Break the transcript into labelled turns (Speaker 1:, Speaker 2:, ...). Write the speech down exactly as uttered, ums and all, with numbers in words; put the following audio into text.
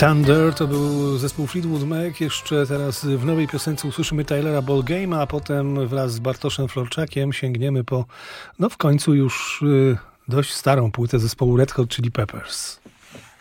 Speaker 1: Thunder to był zespół Fleetwood Mac. Jeszcze teraz w nowej piosence usłyszymy Tylera Ballgame'a, a potem wraz z Bartoszem Florczakiem sięgniemy po, no w końcu już y, dość starą płytę zespołu Red Hot Chili Peppers.